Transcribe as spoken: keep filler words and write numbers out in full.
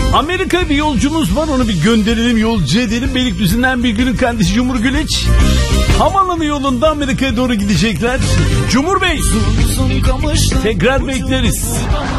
Amerika bir yolcumuz var, onu bir gönderelim, yolcu edelim. Beylikdüzü'nden bir günün kardeşi Cumhur Güleç. Havaalanı yolunda Amerika'ya doğru gidecekler. Cumhur Bey, tekrar bekleriz.